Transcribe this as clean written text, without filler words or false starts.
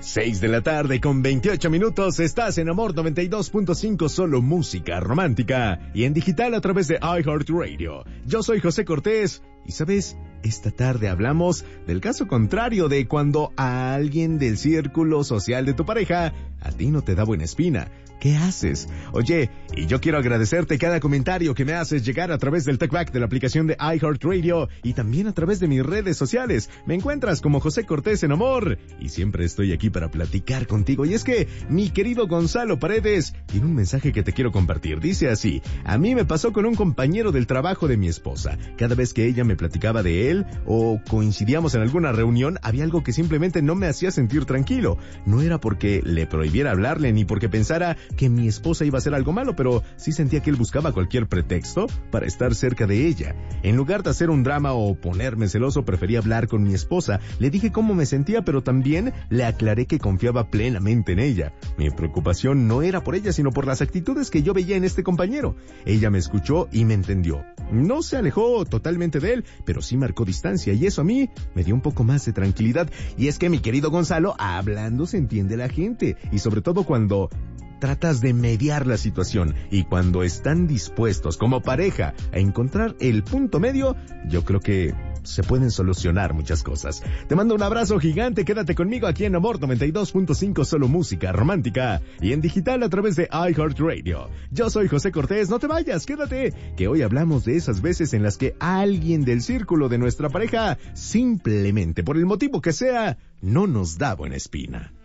6 de la tarde con 28 minutos, estás en Amor 92.5, solo música romántica, y en digital a través de iHeartRadio. Yo soy José Cortés, y ¿sabes? Esta tarde hablamos del caso contrario de cuando a alguien del círculo social de tu pareja a ti no te da buena espina. ¿Qué haces? Oye, y yo quiero agradecerte cada comentario que me haces llegar a través del TalkBack de la aplicación de iHeartRadio y también a través de mis redes sociales. Me encuentras como José Cortés en Amor y siempre estoy aquí para platicar contigo. Y es que mi querido Gonzalo Paredes tiene un mensaje que te quiero compartir. Dice así: a mí me pasó con un compañero del trabajo de mi esposa. Cada vez que ella me platicaba de él o coincidíamos en alguna reunión, había algo que simplemente no me hacía sentir tranquilo. No era porque le prohibiera hablarle ni porque pensara que mi esposa iba a hacer algo malo, pero sí sentía que él buscaba cualquier pretexto para estar cerca de ella. En lugar de hacer un drama o ponerme celoso, prefería hablar con mi esposa. Le dije cómo me sentía, pero también le aclaré que confiaba plenamente en ella. Mi preocupación no era por ella, sino por las actitudes que yo veía en este compañero. Ella me escuchó y me entendió. No se alejó totalmente de él, pero sí marcó distancia, y eso a mí me dio un poco más de tranquilidad. Y es que, mi querido Gonzalo, hablando se entiende la gente, y sobre todo cuando tratas de mediar la situación y cuando están dispuestos como pareja a encontrar el punto medio, yo creo que se pueden solucionar muchas cosas. Te mando un abrazo gigante, quédate conmigo aquí en Amor 92.5, solo música romántica, y en digital a través de iHeartRadio. Yo soy José Cortés, no te vayas, quédate, que hoy hablamos de esas veces en las que alguien del círculo de nuestra pareja, simplemente por el motivo que sea, no nos da buena espina.